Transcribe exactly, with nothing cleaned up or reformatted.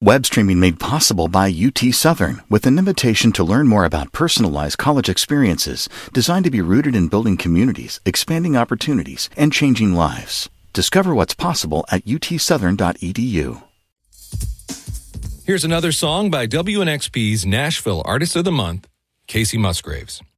Web streaming made possible by U T Southern, with an invitation to learn more about personalized college experiences designed to be rooted in building communities, expanding opportunities, and changing lives. Discover what's possible at u t southern dot e d u. Here's another song by W N X P's Nashville Artist of the Month, Casey Musgraves.